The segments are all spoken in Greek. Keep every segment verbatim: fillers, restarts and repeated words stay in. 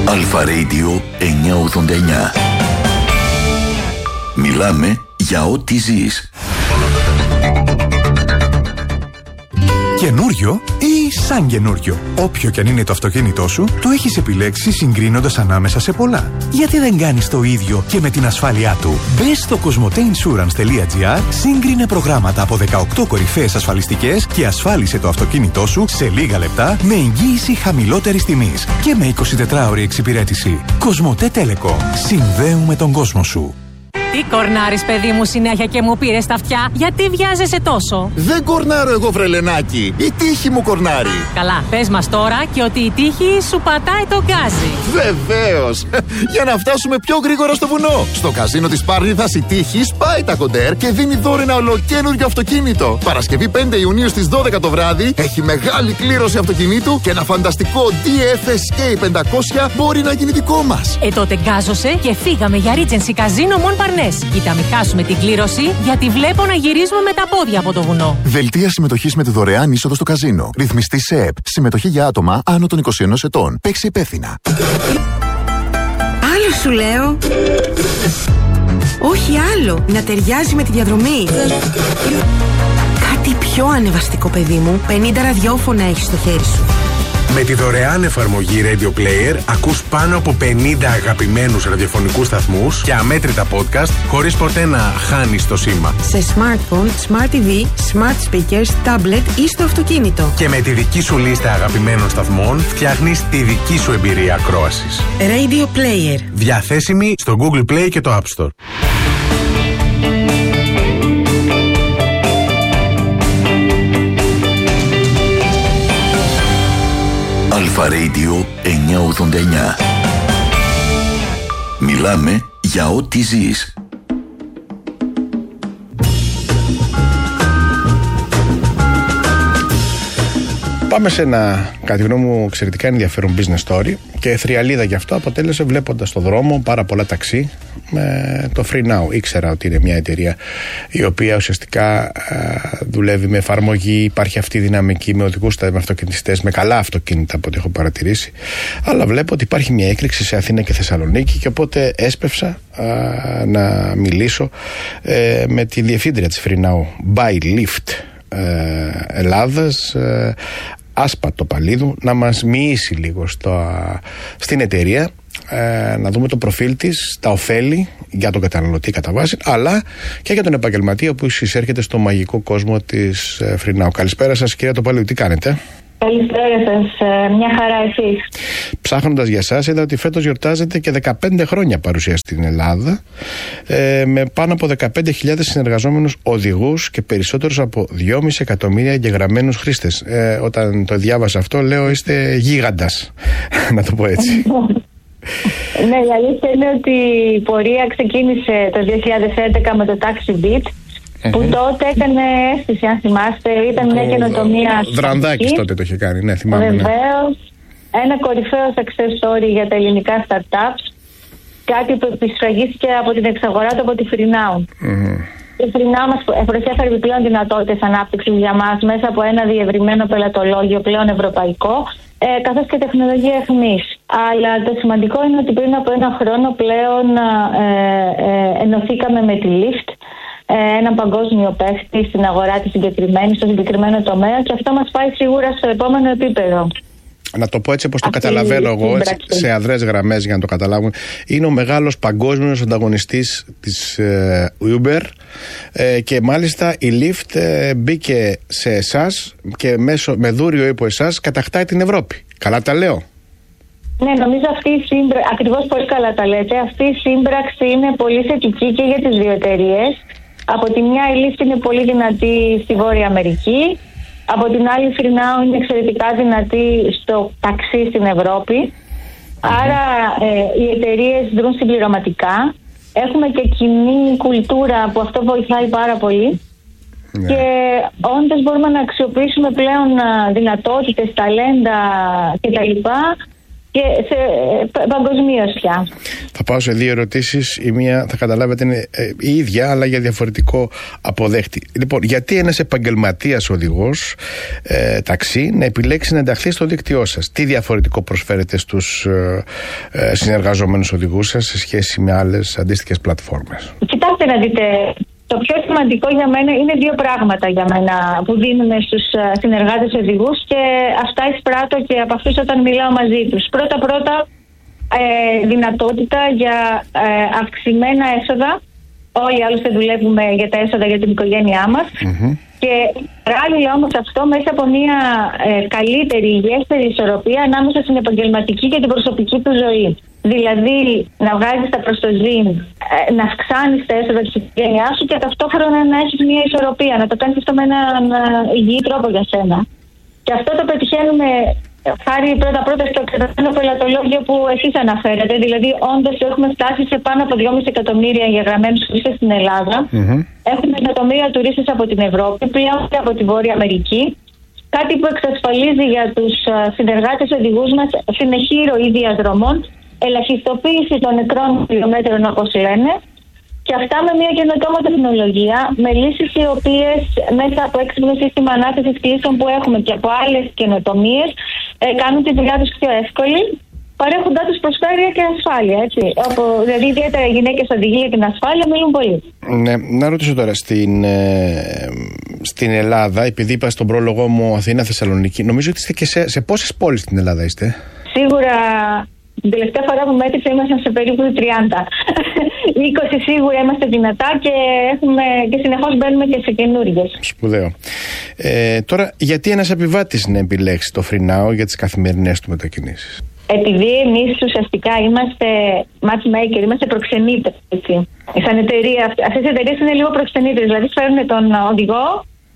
Αλφα Radio εννιακόσια ογδόντα εννιά. Μιλάμε για ό,τι ζεις. Καινούριο ή σαν καινούριο. Όποιο κι αν είναι το αυτοκίνητό σου, το έχεις επιλέξει συγκρίνοντας ανάμεσα σε πολλά. Γιατί δεν κάνεις το ίδιο και με την ασφάλειά του? Μπες στο κοσμοτέινσουρανς.gr, σύγκρινε προγράμματα από δεκαοκτώ κορυφαίες ασφαλιστικές και ασφάλισε το αυτοκίνητό σου σε λίγα λεπτά με εγγύηση χαμηλότερης τιμής και με εικοσιτετράωρη εξυπηρέτηση. Κοσμοτέ Telecom. Συνδέουμε τον κόσμο σου. Τι κορνάρεις, παιδί μου, συνέχεια και μου πήρες τα αυτιά? Γιατί βιάζεσαι τόσο? Δεν κορνάρω εγώ, βρελενάκι. Η τύχη μου κορνάρει. Καλά, πες μας τώρα και ότι η τύχη σου πατάει τον γκάζι. Βεβαίως. Για να φτάσουμε πιο γρήγορα στο βουνό. Στο καζίνο της Πάρνηθας η τύχη σπάει τα κοντέρ και δίνει δώρο ένα ολοκαίνουργιο αυτοκίνητο. Παρασκευή πέντε Ιουνίου στις δώδεκα το βράδυ έχει μεγάλη κλήρωση αυτοκινήτου και ένα φανταστικό ντι εφ ες κέι πεντακόσια μπορεί να γίνει δικό μας. Ε, τότε γκάζωσε και φύγαμε για Regency Casino Mon Parnasse. Κοίτα, μην χάσουμε την κλήρωση, γιατί βλέπω να γυρίζουμε με τα πόδια από το βουνό. Δελτία συμμετοχής με τη δωρεάν είσοδο στο καζίνο. Ρυθμιστή ΣΕΕΠ. Συμμετοχή για άτομα άνω των είκοσι ενός ετών. Παίξει υπεύθυνα. Άλλο σου λέω. Όχι άλλο. Να ταιριάζει με τη διαδρομή. Κάτι πιο ανεβαστικό, παιδί μου. πενήντα ραδιόφωνα έχεις στο χέρι σου. Με τη δωρεάν εφαρμογή Radio Player ακούς πάνω από πενήντα αγαπημένους ραδιοφωνικούς σταθμούς και αμέτρητα podcast χωρίς ποτέ να χάνεις το σήμα. Σε smartphone, smart τι βι, smart speakers, tablet ή στο αυτοκίνητο. Και με τη δική σου λίστα αγαπημένων σταθμών φτιάχνεις τη δική σου εμπειρία ακρόασης. Radio Player. Διαθέσιμη στο Google Play και το App Store. Αλφα Radio εννιακόσια ογδόντα εννιά. Μιλάμε για ό,τι ζεις. Πάμε σε ένα, κατά τη γνώμη μου, εξαιρετικά ενδιαφέρον business story και θριαλίδα γι' αυτό αποτέλεσε βλέποντας στο δρόμο πάρα πολλά ταξί με το Free Now. Ήξερα ότι είναι μια εταιρεία η οποία ουσιαστικά α, δουλεύει με εφαρμογή, υπάρχει αυτή η δυναμική με οδηγούς, με αυτοκινητιστές, με καλά αυτοκίνητα από ό,τι έχω παρατηρήσει. Αλλά βλέπω ότι υπάρχει μια έκρηξη σε Αθήνα και Θεσσαλονίκη και οπότε έσπευσα α, να μιλήσω ε, με τη διευθύντρια της Free Now, Buy Lift ε, Ελλάδας, ε, Άσπατο Παλίδου, να μας μοιήσει λίγο στο, στην εταιρεία, ε, να δούμε το προφίλ της, τα ωφέλη για τον καταναλωτή κατά βάση, αλλά και για τον επαγγελματία που εισέρχεται στο μαγικό κόσμο της ε, Free Now. Καλησπέρα σας, κυρία Τοπαλίδου, τι κάνετε? Καλησπέρα σας, μια χαρά εσείς. Ψάχνοντας για σας είδα ότι φέτος γιορτάζετε και δεκαπέντε χρόνια παρουσία στην Ελλάδα, ε, με πάνω από δεκαπέντε χιλιάδες συνεργαζόμενους οδηγούς και περισσότερους από δυόμισι εκατομμύρια εγγεγραμμένους χρήστες. Ε, όταν το διάβασα αυτό λέω είστε γίγαντας, να το πω έτσι. Ναι, η αλήθεια είναι ότι η πορεία ξεκίνησε το δύο χιλιάδες έντεκα με το Taxi Beat, που τότε έκανε αίσθηση, αν θυμάστε, ήταν μια καινοτομία. Δρανδάκης τότε το είχε κάνει, ναι, θυμάμαι. Βεβαίως, ναι. Ένα κορυφαίο success story για τα ελληνικά startups, κάτι που επισφραγίστηκε από την εξαγορά του από τη Free Now. Mm-hmm. Η Free Now μας προσέφερε επιπλέον δυνατότητες ανάπτυξης για μας μέσα από ένα διευρυμένο πελατολόγιο πλέον ευρωπαϊκό, ε, καθώς και τεχνολογία αιχμής. Αλλά το σημαντικό είναι ότι πριν από ένα χρόνο πλέον ε, ε, ενωθήκαμε με τη Lyft, έναν παγκόσμιο παίχτη στην αγορά τη συγκεκριμένη, στο συγκεκριμένο τομέα, και αυτό μας πάει σίγουρα στο επόμενο επίπεδο. Να το πω έτσι όπως το καταλαβαίνω εγώ, έτσι, σε αδρές γραμμές για να το καταλάβουν. Είναι ο μεγάλος παγκόσμιος ανταγωνιστής της ε, Uber ε, και μάλιστα η Lyft ε, μπήκε σε εσάς και μέσω, με δούριο υπό εσάς κατακτάει την Ευρώπη. Καλά τα λέω? Ναι, νομίζω αυτή η σύμπραξη, ακριβώς πολύ καλά τα λέτε, αυτή η σύμπραξη είναι πολύ θετική και για τις δύο εταιρείες. Από τη μια η Lyft είναι πολύ δυνατή στη Βόρεια Αμερική, από την άλλη η Free Now είναι εξαιρετικά δυνατή στο ταξί στην Ευρώπη. Mm-hmm. Άρα ε, οι εταιρείες δρούν συμπληρωματικά. Έχουμε και κοινή κουλτούρα που αυτό βοηθάει πάρα πολύ. Yeah. Και όντως μπορούμε να αξιοποιήσουμε πλέον δυνατότητες, ταλέντα κτλ. και σε, παγκοσμίως πια. Θα πάω σε δύο ερωτήσεις. Η μία θα καταλάβετε είναι ε, η ίδια, αλλά για διαφορετικό αποδέχτη. Λοιπόν, γιατί ένας επαγγελματίας οδηγός ε, ταξί να επιλέξει να ενταχθεί στο δίκτυό σας? Τι διαφορετικό προσφέρετε στους ε, ε, συνεργαζόμενους οδηγούς σας σε σχέση με άλλες αντίστοιχες πλατφόρμες? Κοιτάξτε να δείτε. Το πιο σημαντικό για μένα είναι δύο πράγματα για μένα που δίνουμε στους συνεργάτες οδηγούς και αυτά εισπράττω και από αυτούς όταν μιλάω μαζί τους. Πρώτα-πρώτα ε, δυνατότητα για ε, αυξημένα έσοδα. Όλοι άλλωστε δουλεύουμε για τα έσοδα για την οικογένειά μας. Mm-hmm. Και παράλληλα όμως αυτό μέσα από μια ε, καλύτερη, υγιέστερη ισορροπία ανάμεσα στην επαγγελματική και την προσωπική του ζωή. Δηλαδή να βγάζεις τα προστοζήν, ε, να αυξάνεις τα έσοδα της οικογένειάς σου και ταυτόχρονα να έχεις μια ισορροπία, να το κάνεις αυτό με έναν υγιή τρόπο για σένα. Και αυτό το πετυχαίνουμε χάρη πρώτα-πρώτα στο εξετασμένο πελατολόγιο που εσείς αναφέρατε. Δηλαδή, όντως έχουμε φτάσει σε πάνω από δυόμισι εκατομμύρια εγγεγραμμένους χρήστες στην Ελλάδα. Mm-hmm. Έχουμε εκατομμύρια τουρίστες από την Ευρώπη, πλέον και από τη Βόρεια Αμερική. Κάτι που εξασφαλίζει για τους συνεργάτες οδηγούς μας συνεχή ροή διαδρομών, ελαχιστοποίηση των νεκρών χιλιόμετρων, όπως λένε, και αυτά με μια καινοτόμα τεχνολογία, με λύσεις οι οποίες μέσα από έξυπνο σύστημα ανάθεσης κλήσεων που έχουμε και από άλλες καινοτομίες ε, κάνουν τη δουλειά τους πιο εύκολη, παρέχοντάς τους προσφέρεια και ασφάλεια. Έτσι. Όπου, δηλαδή, ιδιαίτερα οι γυναίκες οδηγοί για την ασφάλεια μιλούν πολύ. Ναι, να ρωτήσω τώρα, στην, ε, στην Ελλάδα, επειδή είπα στον πρόλογο μου Αθήνα, Θεσσαλονίκη, νομίζω ότι είστε και σε, σε πόσες πόλεις στην Ελλάδα είστε? Σίγουρα. Την τελευταία φορά που μέτρησα ήμασταν σε περίπου τριάντα. είκοσι σίγουρα είμαστε δυνατά και, έχουμε, και συνεχώς μπαίνουμε και σε καινούργιες. Σπουδαίο. Ε, τώρα, γιατί ένας επιβάτης να επιλέξει το FreeNow για τις καθημερινές του μετακινήσεις? Επειδή εμείς ουσιαστικά είμαστε matchmaker, είμαστε προξενήτες. Σαν εταιρεία, αυτές οι εταιρείες είναι λίγο προξενήτες, δηλαδή φέρνουν τον οδηγό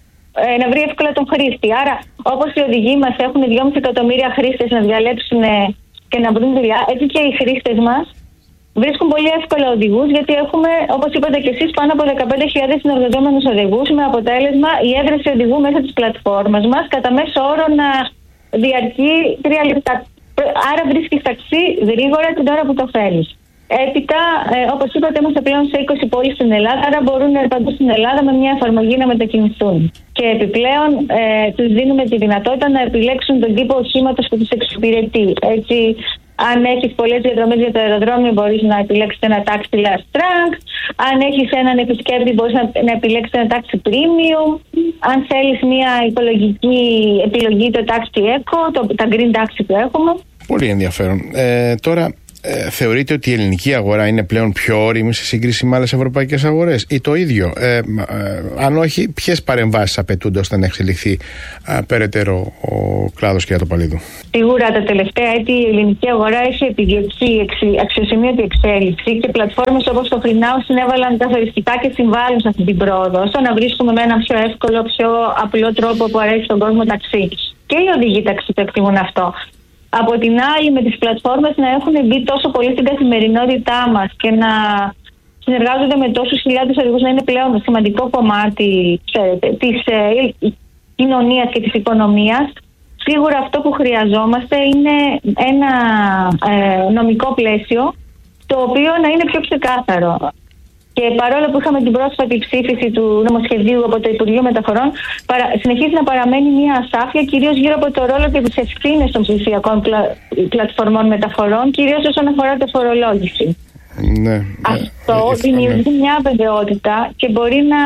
ε, να βρει εύκολα τον χρήστη. Άρα, όπως οι οδηγοί μας έχουν δυόμισι εκατομμύρια χρήστες να διαλέξουν και να βρουν δουλειά, έτσι και οι χρήστες μας βρίσκουν πολύ εύκολα οδηγούς, γιατί έχουμε, όπως είπατε και εσείς, πάνω από δεκαπέντε χιλιάδες συνεργαζόμενους οδηγούς, με αποτέλεσμα η έβρεση οδηγού μέσα της πλατφόρμας μας κατά μέσο όρο να διαρκεί τρία λεπτά. Άρα βρίσκεις ταξί γρήγορα την ώρα που το φέρεις. Έπειτα, ε, όπως είπατε, είμαστε πλέον σε είκοσι πόλεις στην Ελλάδα, άρα μπορούν παντού στην Ελλάδα με μια εφαρμογή να μετακινηθούν. Και επιπλέον, ε, τους δίνουμε τη δυνατότητα να επιλέξουν τον τύπο οχήματος που τους εξυπηρετεί. Έτσι, αν έχεις πολλές διαδρομές για το αεροδρόμιο, μπορείς να επιλέξεις ένα τάξι last track. Αν έχεις έναν επισκέπτη, μπορείς να, να επιλέξεις ένα τάξι premium. Αν θέλεις μια οικολογική επιλογή, το τάξι eco, το, τα green taxi που έχουμε. Πολύ ενδιαφέρον. Ε, τώρα, Ε, θεωρείτε ότι η ελληνική αγορά είναι πλέον πιο όριμη σε σύγκριση με άλλες ευρωπαϊκές αγορές ή το ίδιο? Ε, ε, αν όχι, ποιες παρεμβάσεις απαιτούνται ώστε να εξελιχθεί ε, περαιτέρω ο κλάδος Κυρατοπαλίδου? Σίγουρα τα τελευταία έτη η ελληνική αγορά έχει επιδιωξει αξιοσημείωτη εξέλιξη και πλατφόρμες όπως το FreeNow συνέβαλαν καθοριστικά και συμβάλλουν σε αυτή την πρόοδο, ώστε να βρίσκουμε με ένα πιο εύκολο, πιο απλό τρόπο που αρέσει στον κόσμο ταξί. Και οι οδηγοί ταξί το εκτιμούν αυτό. Από την άλλη, με τις πλατφόρμες να έχουν μπει τόσο πολύ στην καθημερινότητά μας και να συνεργάζονται με τόσους χιλιάδες οδηγούς, να είναι πλέον σημαντικό κομμάτι, ξέρετε, της ε, κοινωνίας και της οικονομίας. Σίγουρα αυτό που χρειαζόμαστε είναι ένα ε, νομικό πλαίσιο, το οποίο να είναι πιο ξεκάθαρο. Και παρόλο που είχαμε την πρόσφατη ψήφιση του νομοσχεδίου από το Υπουργείο Μεταφορών, παρα... συνεχίζει να παραμένει μια ασάφεια, κυρίως γύρω από το ρόλο και τις ευθύνες των ψηφιακών πλα... πλατφορμών μεταφορών, κυρίως όσον αφορά τη φορολόγηση. Ναι, Αυτό ναι, δημιουργεί μια αβεβαιότητα και μπορεί να...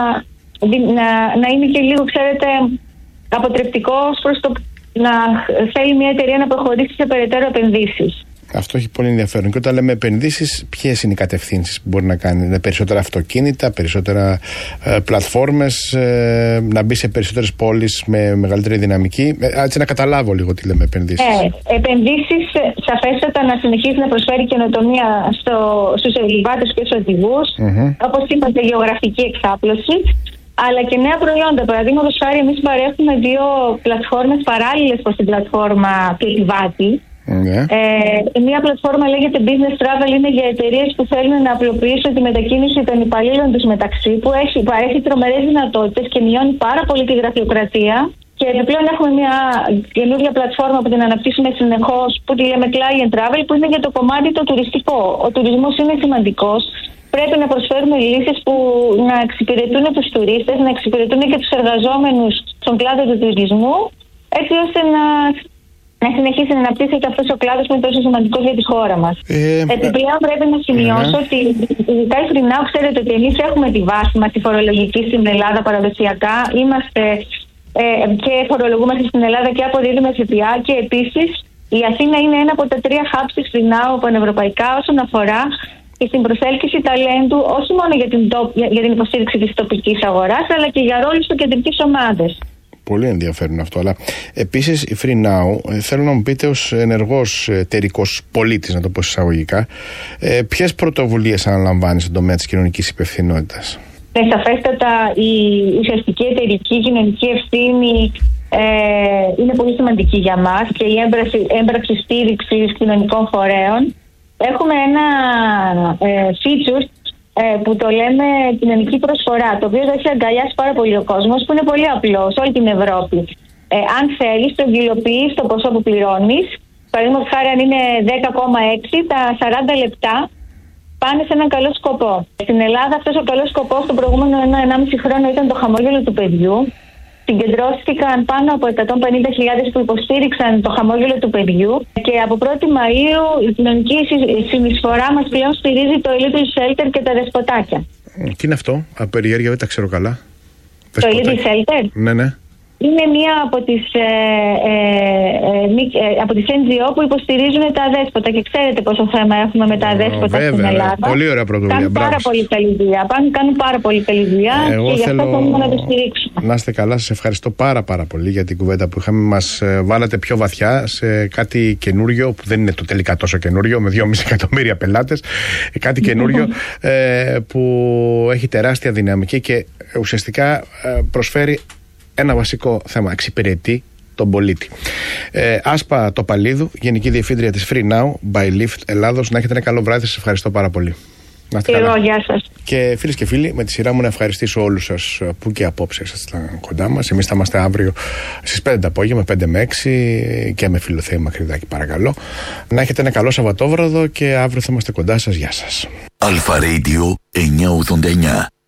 να... να είναι και λίγο, ξέρετε, αποτρεπτικό προς το να θέλει μια εταιρεία να προχωρήσει σε περαιτέρω επενδύσεις. Αυτό έχει πολύ ενδιαφέρον. Και όταν λέμε επενδύσεις, ποιες είναι οι κατευθύνσεις που μπορεί να κάνει? Είναι περισσότερα αυτοκίνητα, περισσότερα ε, πλατφόρμες, ε, να μπει σε περισσότερες πόλεις με μεγαλύτερη δυναμική? Ε, έτσι να καταλάβω λίγο τι λέμε επενδύσεις. Ε, επενδύσεις σαφέστατα να συνεχίσει να προσφέρει καινοτομία στο, στους επιβάτες και στους οδηγούς. Mm-hmm. Όπως είπατε, γεωγραφική εξάπλωση. Αλλά και νέα προϊόντα. Παραδείγματος χάρη, εμείς παρέχουμε δύο πλατφόρμες παράλληλες προς την πλατφόρμα του επιβάτη. Yeah. Ε, μια πλατφόρμα λέγεται Business Travel, είναι για εταιρείες που θέλουν να απλοποιήσουν τη μετακίνηση των υπαλλήλων τους μεταξύ, που έχει, παρέχει τρομερές δυνατότητες και μειώνει πάρα πολύ τη γραφειοκρατία Και επιπλέον έχουμε μια καινούργια πλατφόρμα που την αναπτύσσουμε συνεχώς, που τη λέμε Client Travel, που είναι για το κομμάτι το τουριστικό. Ο τουρισμός είναι σημαντικός. Πρέπει να προσφέρουμε λύσεις που να εξυπηρετούν τους τουρίστες, να εξυπηρετούν και τους εργαζόμενους στον κλάδο του τουρισμού, έτσι ώστε να, να συνεχίσει να αναπτύσσεται αυτός ο κλάδος που είναι τόσο σημαντικός για τη χώρα μας. Ε, Επιπλέον πρέπει να σημειώσω ε, ότι ειδικά η FreeNow, ξέρετε ότι εμείς έχουμε τη βάση μας τη φορολογική στην Ελλάδα παραδοσιακά. Είμαστε ε, και φορολογούμαστε στην Ελλάδα και αποδίδουμε ΦΠΑ, και επίσης η Αθήνα είναι ένα από τα τρία hubs της FreeNow πανευρωπαϊκά όσον αφορά και στην προσέλκυση ταλέντου, όχι μόνο για την, για την υποστήριξη της τοπικής αγοράς, αλλά και για ρόλους του κεντρικής ομάδες. Πολύ ενδιαφέρον αυτό. Αλλά επίσης η FreeNow, θέλω να μου πείτε ως ενεργός εταιρικός πολίτης, να το πω εισαγωγικά, ε, ποιες πρωτοβουλίες αναλαμβάνει στον τομέα της κοινωνικής υπευθυνότητας? Ναι, σαφέστατα η ουσιαστική εταιρική κοινωνική ευθύνη ε, είναι πολύ σημαντική για μας, και η έμπραξη, έμπραξη στήριξης κοινωνικών φορέων. Έχουμε ένα ε, feature ε, που το λέμε κοινωνική προσφορά, το οποίο το έχει αγκαλιάσει πάρα πολύ ο κόσμος, που είναι πολύ απλό σε όλη την Ευρώπη. Ε, αν θέλεις, το εγγυλοποιείς το ποσό που πληρώνεις. Παραδείγματος χάρη, αν είναι δέκα κόμμα έξι, τα σαράντα λεπτά πάνε σε έναν καλό σκοπό. Στην Ελλάδα αυτός ο καλός σκοπός το προηγούμενο ένα ενάμιση χρόνο ήταν το χαμόγελο του παιδιού. Συγκεντρώθηκαν πάνω από εκατόν πενήντα χιλιάδες που υποστήριξαν το χαμόγελο του παιδιού, και από πρώτη Μαΐου η κοινωνική συνεισφορά μας πλέον στηρίζει το Little Shelter και τα δεσποτάκια. Τι είναι αυτό? Από περιέργεια δεν τα ξέρω καλά. Το Little Shelter? Ναι, ναι. Είναι μία από τις, ε, ε, ε, από τις εν τζι ο που υποστηρίζουν τα αδέσποτα, και ξέρετε πόσο θέμα έχουμε με τα αδέσποτα oh, στην Ελλάδα. Πολύ ωραία πρωτοβουλία. Κάνουν πάρα πολύ καλή δουλειά. Κάνουν πάρα πολύ καλή δουλειά και γι' αυτό θέλουμε να το στηρίξουμε. Να είστε καλά, σας ευχαριστώ πάρα πάρα πολύ για την κουβέντα που είχαμε. Μας βάλατε πιο βαθιά σε κάτι καινούριο, που δεν είναι το τελικά τόσο καινούριο, με δυόμισι εκατομμύρια πελάτες. Κάτι καινούριο ε, που έχει τεράστια δυναμική και ουσιαστικά ε, προσφέρει ένα βασικό θέμα, εξυπηρετεί τον πολίτη. Ε, Άσπα Τοπαλίδου, Γενική Διευθύντρια της FreeNow by Lyft Ελλάδος. Να έχετε ένα καλό βράδυ, σας ευχαριστώ πάρα πολύ. Να είστε καλά. Εγώ, γεια σας. Και φίλες και φίλοι, με τη σειρά μου να ευχαριστήσω όλους σας που και απόψε ήσασταν κοντά μας. Εμείς θα είμαστε αύριο στις πέντε το απόγευμα, πέντε με έξι, και με Φιλοθέη Μακρυδάκη, παρακαλώ. Να έχετε ένα καλό Σαββατόβραδο και αύριο θα είμαστε κοντά σας. Γεια σας. Αλφα Radio εννιακόσια ογδόντα εννιά.